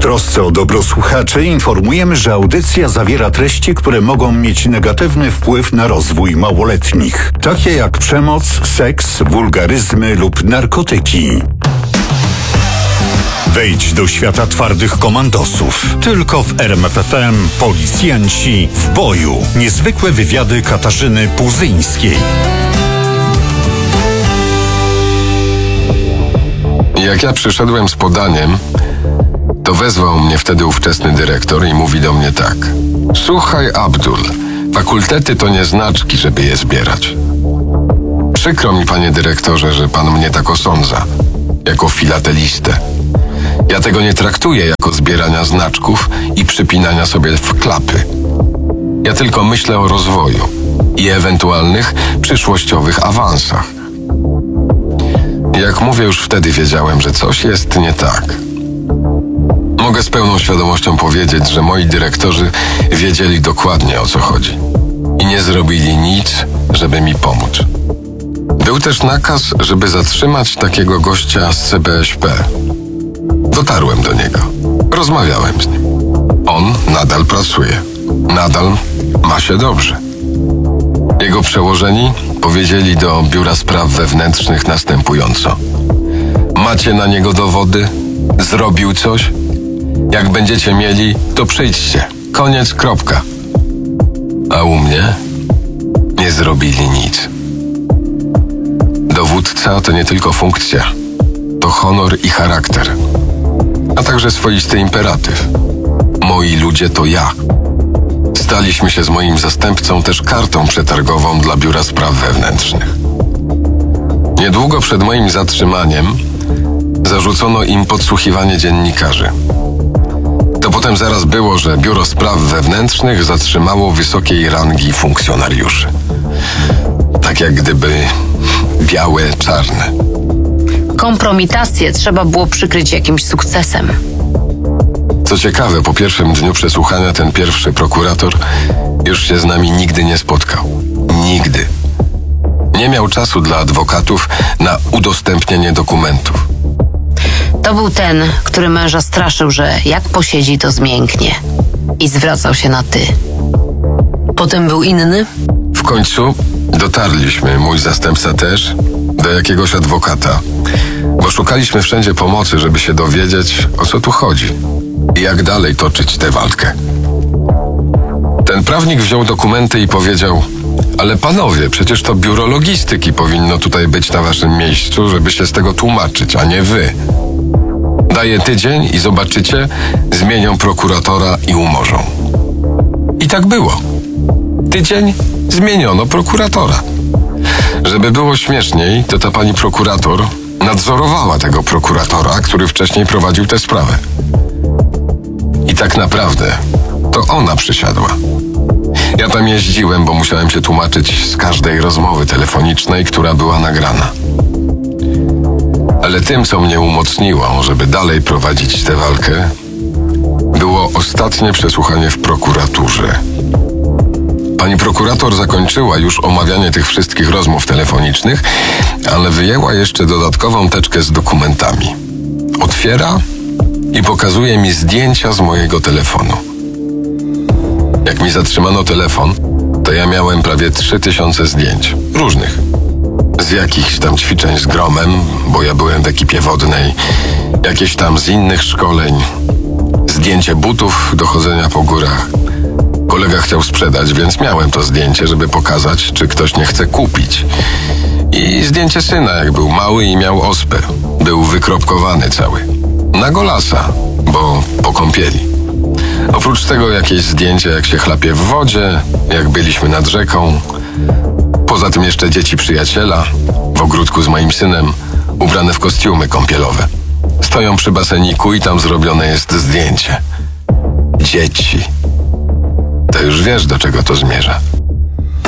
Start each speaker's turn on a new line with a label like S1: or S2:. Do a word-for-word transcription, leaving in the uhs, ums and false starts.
S1: trosce o dobro słuchaczy informujemy, że audycja zawiera treści, które mogą mieć negatywny wpływ na rozwój małoletnich, takie jak przemoc, seks, wulgaryzmy lub narkotyki. Wejdź do świata twardych komandosów. Tylko w R M F F M Policjanci w boju. Niezwykłe wywiady Katarzyny Puzyńskiej.
S2: Jak ja przyszedłem z podaniem, to wezwał mnie wtedy ówczesny dyrektor i mówi do mnie tak: słuchaj, Abdul, fakultety to nie znaczki, żeby je zbierać. Przykro mi, panie dyrektorze, że pan mnie tak osądza, jako filatelistę. Ja tego nie traktuję jako zbierania znaczków i przypinania sobie w klapy. Ja tylko myślę o rozwoju i ewentualnych przyszłościowych awansach. Jak mówię, już wtedy wiedziałem, że coś jest nie tak. Mogę z pełną świadomością powiedzieć, że moi dyrektorzy wiedzieli dokładnie, o co chodzi i nie zrobili nic, żeby mi pomóc. Był też nakaz, żeby zatrzymać takiego gościa z C B Ś P. Dotarłem do niego. Rozmawiałem z nim. On nadal pracuje. Nadal ma się dobrze. Jego przełożeni powiedzieli do Biura Spraw Wewnętrznych następująco: macie na niego dowody? Zrobił coś? Jak będziecie mieli, to przyjdźcie. Koniec, kropka. A u mnie nie zrobili nic. Dowódca to nie tylko funkcja, to honor i charakter, a także swoisty imperatyw. Moi ludzie to ja. Staliśmy się z moim zastępcą też kartą przetargową dla Biura Spraw Wewnętrznych. Niedługo przed moim zatrzymaniem zarzucono im podsłuchiwanie dziennikarzy. To potem zaraz było, że Biuro Spraw Wewnętrznych zatrzymało wysokiej rangi funkcjonariuszy. Tak jak gdyby białe, czarne.
S3: Kompromitację trzeba było przykryć jakimś sukcesem.
S2: Co ciekawe, po pierwszym dniu przesłuchania ten pierwszy prokurator już się z nami nigdy nie spotkał. Nigdy. Nie miał czasu dla adwokatów na udostępnienie dokumentów.
S3: To był ten, który męża straszył, że jak posiedzi, to zmięknie. I zwracał się na ty. Potem był inny?
S2: W końcu dotarliśmy, mój zastępca też, do jakiegoś adwokata, bo szukaliśmy wszędzie pomocy, żeby się dowiedzieć, o co tu chodzi i jak dalej toczyć tę walkę. Ten prawnik wziął dokumenty i powiedział: ale panowie, przecież to biuro logistyki powinno tutaj być na waszym miejscu, żeby się z tego tłumaczyć, a nie wy. Daję tydzień i zobaczycie, zmienią prokuratora i umorzą. I tak było. Tydzień zmieniono prokuratora. Żeby było śmieszniej, to ta pani prokurator nadzorowała tego prokuratora, który wcześniej prowadził tę sprawę. I tak naprawdę to ona przysiadła. Ja tam jeździłem, bo musiałem się tłumaczyć z każdej rozmowy telefonicznej, która była nagrana. Ale tym, co mnie umocniło, żeby dalej prowadzić tę walkę, było ostatnie przesłuchanie w prokuraturze. Pani prokurator zakończyła już omawianie tych wszystkich rozmów telefonicznych, ale wyjęła jeszcze dodatkową teczkę z dokumentami. Otwiera i pokazuje mi zdjęcia z mojego telefonu. Jak mi zatrzymano telefon, to ja miałem prawie trzy tysiące zdjęć. Różnych. Z jakichś tam ćwiczeń z gromem, bo ja byłem w ekipie wodnej, jakieś tam z innych szkoleń, zdjęcie butów do chodzenia po górach. Kolega chciał sprzedać, więc miałem to zdjęcie, żeby pokazać, czy ktoś nie chce kupić. I zdjęcie syna, jak był mały i miał ospę. Był wykropkowany cały. Na golasa, bo po kąpieli. Oprócz tego jakieś zdjęcie, jak się chlapie w wodzie, jak byliśmy nad rzeką. Poza tym jeszcze dzieci przyjaciela w ogródku z moim synem, ubrane w kostiumy kąpielowe. Stoją przy baseniku i tam zrobione jest zdjęcie. Dzieci. To już wiesz, do czego to zmierza.